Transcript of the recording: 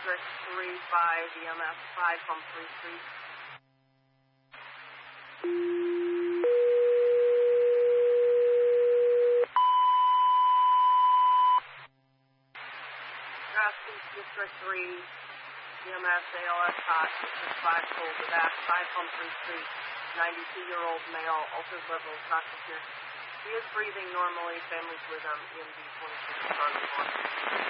District 3-5, EMS 5 Humphrey Street. District 3, EMS ALS hot, District 5 cold to that, 5 Humphrey Street, 92-year-old male, altered level of consciousness. He is breathing normally, families with him, EMD 26 charge 1.